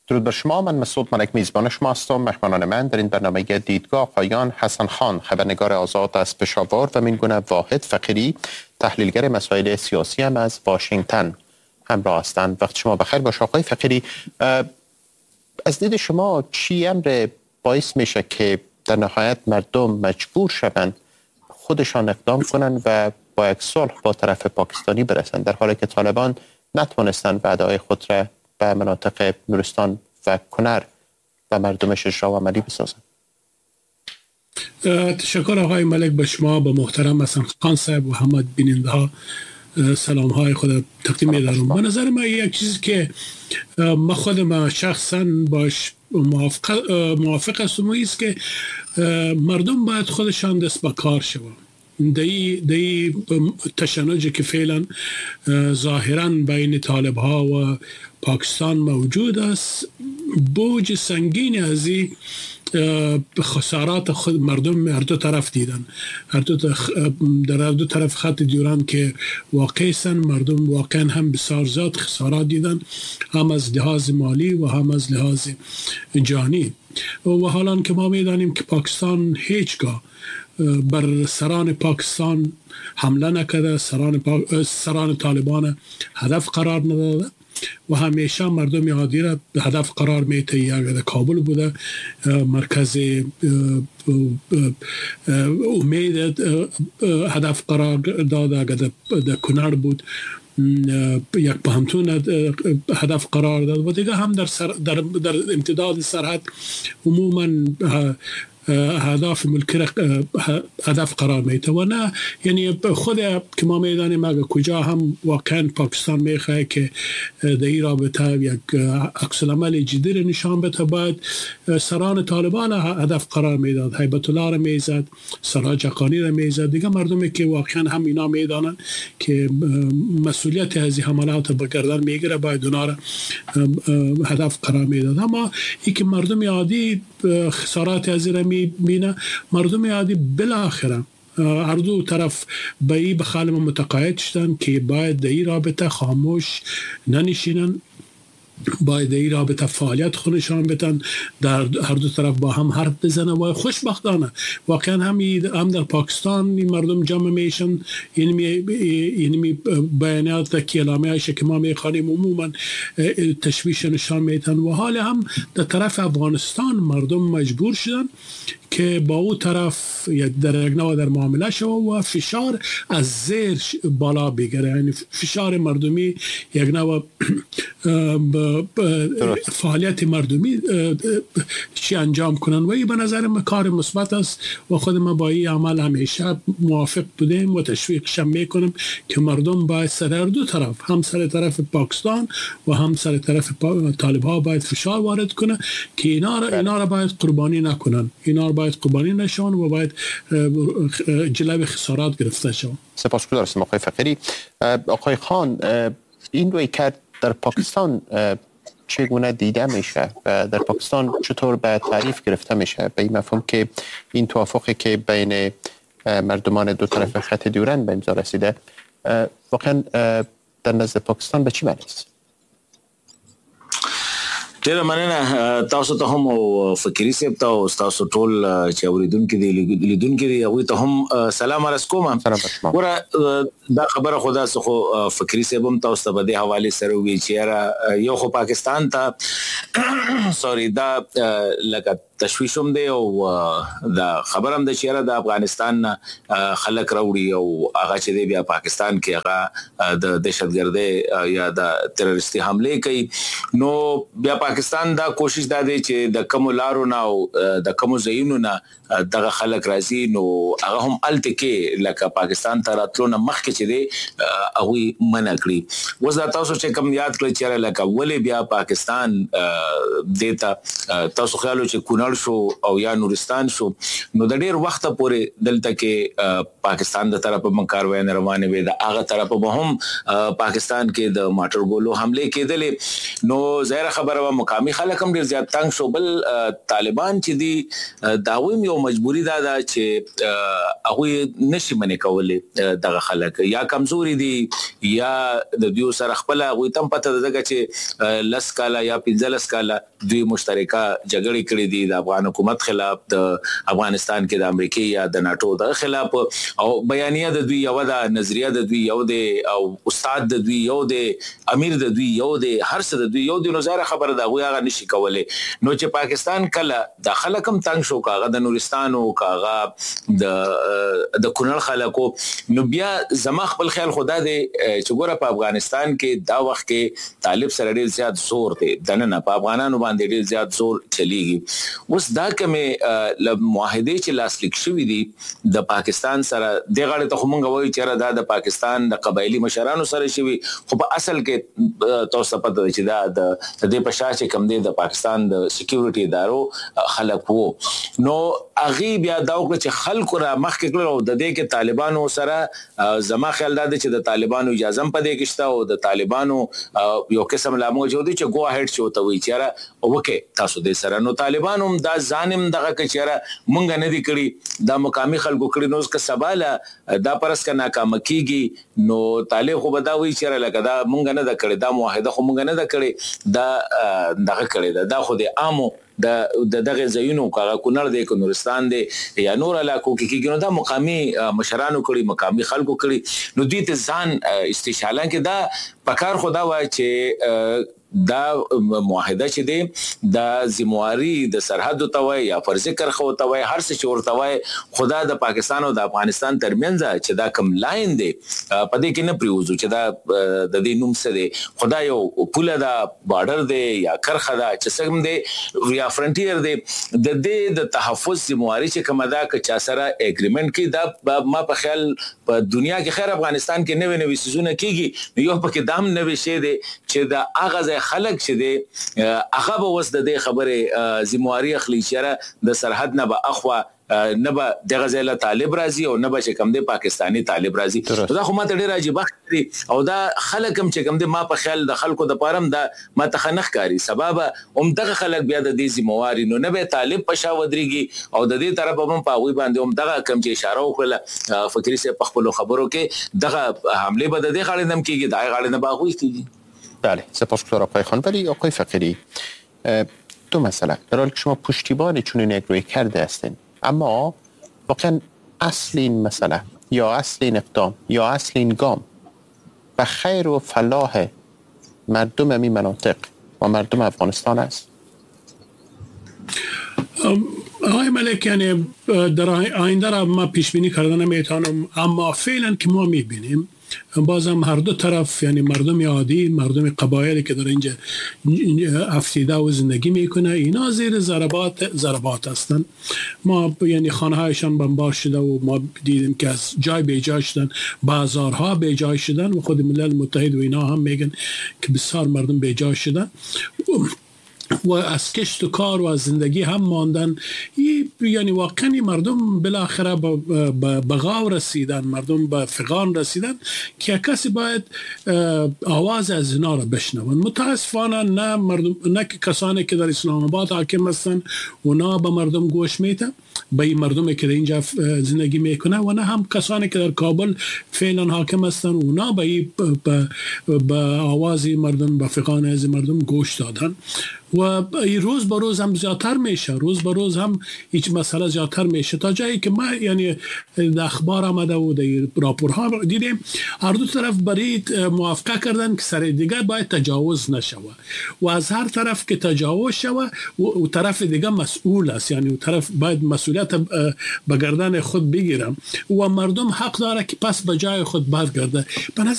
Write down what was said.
درود بر شما. من مسعود ملک میزبان شما هستم. مهمانان من در این برنامه دیدگاه آقایان حسن خان خبرنگار آزاد از پشاور و مینگونه واحد فقیری تحلیلگر مسائل سیاسی هم از واشنگتن همراه هستند. وقت شما بخیر باشه آقای فقیری. از دید شما چی امر باعث میشه که در نهایت مردم مجبور شوند خودشان اقدام کنند و با یک صلح با طرف پاکستانی برسند، در حالی که طالبان نتوانستند وعده‌های خود را به مناطق نورستان و کنر و مردمش اجرا و عملی بسازند؟ تشکر آقای ملک، به شما، به محترم حسن خان صاحب و همه بیننده ها سلام های خود تقدیم می‌دارم. به نظر من یک چیزی که ما خودم شخصا باش موافق هستم است که مردم باید خودشان دست به کار شوند. دی تشنجی که فعلا ظاهرا بین طالب ها و پاکستان موجود است، بوج سنگین از این خسارات خود مردم هر دو طرف دیدن، در هر دو طرف خط دیورند که واقع سن مردم واقعا هم بسیار زیاد خسارات دیدن، هم از لحاظ مالی و هم از لحاظ جانی. و حالا که ما میدانیم که پاکستان هیچگاه بر سران پاکستان حمله نکرده، سران طالبان هدف قرار نداده و همیشه مردم عادی را به هدف قرار میده. یا اگر کابل بوده مرکز امید هدف قرار داده، اگر در کنر بود یک پهمتون هدف قرار داد و دیگه هم در امتداد سرحد عموما هدف ملکی هدف قرار میده. و نه یعنی خود که ما میدانیم اگر کجا هم واقعا پاکستان میخواه که در این رابطه یک عکس العمل جدی را نشان بده، باید سران طالبان هدف قرار میداد، هیبت الله را میزد، سراج حقانی را میزد، دیگه مردمی که واقعا هم اینا میدانن که مسئولیت از این حملات به گردن میگیره باید اونا را هدف قرار میداد. اما این که مردم عادی خسارات از این میبینه، مردم عادی بالاخره هر دو طرف به این بخالم متقاعد شدن که باید در این رابطه خاموش ننشینن، باید این رابطه فعالیت خونشان بدن، در هر دو طرف با هم حرف بزنه و خوشبختانه واقعا هم در پاکستان این مردم جمع میشن. یعنی بیانات که اعلامیه هایش که ما میخوانیم عموما تشویش نشان میدن. و حال هم در طرف افغانستان مردم مجبور شدن که با او طرف در یک نوع در معامله شو و فشار از زیر بالا بگیره، یعنی فشار مردمی یک نوع فعالیت مردمی چی انجام کنن و این به نظر من کار مثبت است و خود ما با این عمل همیشه موافق بودیم و تشویقش میکنم که مردم باید سر دو طرف، هم سر طرف پاکستان و هم سر طرف طالب ها باید فشار وارد کنه که اینا را باید قربانی نکنن، اینا باید قربانی نشون و باید جلوی خسارات گرفته شون. سپاسگزارم آقای فقیری. آقای خان، این روی کرد در پاکستان چگونه دیده میشه و در پاکستان چطور به تعریف گرفته میشه، به این مفهوم که این توافقی که بین مردمان دو طرف خط دیورند به امضا رسیده واقعا در نزد پاکستان به چی معنی است؟ ډیره مننه تاسو ته هم او فقیری صاحب ته او تاسو ټول چې اوریدونکو دي لیدونکو دي هغوی ته هم سلام عرض کوم. ګوره دا خبره خدا څخه فقیری صاحب هم تاسو ته په دې حواله سره وی چې یو خو پاکستان ته سوري دا لکه تشویشوم دی او دا خبرم د چیرې د افغانستان خلک راوړي او هغه چې دی بیا پاکستان کې هغه د دهشتګردۍ یا د تروریستي حمله کوي، نو بیا پاکستان دا کوشش دا دی چې د کوم لارو نه او د کوم ځایونو نه دغه خلک راځي، نو هغه هم الته کې لکه پاکستان ته راتلو نه مخکې چې دی هغوی منع کړي. اوس دا تاسو چې کوم یاد کړئ چې لکه ولې بیا پاکستان دیته تاسو خیال چې کونړ شو او یا نورستان شو، نو د ډیر وخت پورې دلته کې پاکستان د طرفه مکاروي روانه وي، د هغه طرفه به هم پاکستان کې د ماټر ګولو حمله کېدلې، نو ظاهر خبره و مقامی خلک هم ډیر زیات تنگ شو. بل طالبان چې دی داویم یو مجبوری دا چې هغه نشي منې کولې دغه خلک یا کمزوري دي یا د دیو سره خپل هغه تم پته دغه چې لس کاله یا 15 کاله دوی مشترکه جګړې کړې دي د افغان حکومت خلاف، د افغانستان کې د امریکای یا د ناتو د خلاف، او بیانیه د دوی یو د نظریه د دوی یو د او استاد د دوی یو د امیر د دوی یو د هر څه د دوی یو د نظر خبره دا غویا غ نشي کولای. نو چې پاکستان کله د خلکم تنگ شو کاغه د نورستان او کاغه د کونړ خلکو، نو بیا زما خپل خیال خدا دی چې ګوره په افغانستان کې دا وخت کې طالب سره ډیر زیات زور دی، دنه په افغانانو باندې ډیر زیات زور چلیږي. اوس دا کومه معاهده چې لاسلیک شوې دي د پاکستان سره د غاړه ته مونږ وایو چې دا د پاکستان د قبایلی مشرانو سره شوی، خو په اصل کې تاسو پته چې دا د دې په شا چې کم دی د پاکستان د سکیورټي ادارو خلک وو. نو اغي بیا دا وکړه چې خلکو را مخکې کړو او د دې کې طالبانو سره زما خیال دا چې د طالبانو اجازه هم پدې کې شته او د طالبانو یو قسم لا موجود چې گو هډ شو ته وی چیرې وکه تاسو دې سره. نو طالبانو دا ظالم دغه کچره مونږ نه دی کړی، دا مقامی خلکو کړی. نو که سباله دا پرس کا ناکام کیږي نو طالب خو بداوي چیرې لکه دا مونږ نه دا کړی، دا معاهده خو مونږ نه دا کړی، دا دغه کړی، دا خو د عامو د دغه زینو کاغه کونړ دی نورستان دی یا نور علاقو کې کېږي، نو دا مقامی مشرانو کړی، مقامی خلکو کړی. نو دوی ته ځان استشالان کې دا پکار خدا وای چې دا معاهده چې دی د ذمہواری د سرحد توای یا فرض کرخه توای هر څه چور توای خدا د پاکستان او د افغانستان ترمنځ چې دا کم لاین دی پدې کې نه پریوزو چې دا د دې نوم څه دی، خدا یو پوله دا بارډر دی یا کرخه دا چې څنګه دی یا فرنټیر دی، د دې د تحفظ ذمہواری چې کومه دا که چا سره اګریمنت کې دا ما په خیال په دنیا کې خیر افغانستان کې نوې سيزونه کیږي، یو پکې دام نوې شي دی چې دا اغاز خلک چې دی هغه به وس د دې خبره ذمہواری اخلي چې د سرحد نه به اخوا نه به د غزل طالب راځي او نه به چې کم دی پاکستانی طالب راځي. دا خو ماته ډیر عجیب ښکاري او دا خلک هم چې کم دی ما په خیال د خلکو د پارم دا ما ته خنخ کاری سبب هم دغه خلک بیا د دې ذمہواری نو نه به طالب پښا ودرېږي او د دې طرف هم په وی باندې هم دغه کم چې اشاره وکړه فکری سے په خپل خبرو کې دغه حمله به د دې غاړې نم کېږي، د غاړې نه باغوي کېږي. بله سپاسگزارم آقای خان. ولی آقای فقیری دو مسئله در حالی که شما پشتیبان چنین یک روی کرده هستین، اما واقعا اصل این مسئله یا اصل این اقدام یا اصل این گام به خیر و فلاح مردم این مناطق و مردم افغانستان است؟ آقای ملک یعنی در آینده را ما پیش بینی کردن نمیتونم، اما فعلا که ما میبینیم بازم هر دو طرف یعنی مردم عادی، مردم قبایلی که در اینجا افسیده و زندگی میکنه اینا زیر ضربات هستن. ما یعنی خانه هایشان بمبار شده و ما دیدیم که از جای به جای شدن، بازارها به جای شدن و خود ملل متحد و اینا هم میگن که بسیار مردم به جای شدن و از کشت و کار و از زندگی هم ماندن. یعنی واقعا مردم بالاخره به غاو رسیدن، مردم به فغان رسیدن که کسی باید آواز از اینا را بشنون. متاسفانه نه که کسانی که در اسلام آباد حاکم هستن اونا به مردم گوش میدن، به این مردمی که در اینجا زندگی میکنه، و نه هم کسانی که در کابل فعلا حاکم هستن اونا به آواز مردم، به فغان از مردم گوش دادن. و روز به روز هم زیادتر میشه، روز به روز هم هیچ مسئله زیادتر میشه تا جایی که ما یعنی در اخبار آمده و در راپورها دیدیم هر دو طرف برای موافقه کردن که سر دیگر باید تجاوز نشوه و از هر طرف که تجاوز شوه و طرف دیگر مسئول است، یعنی طرف باید مسئولیت به گردن خود بگیرم و مردم حق داره که پس به جای خود برگرده.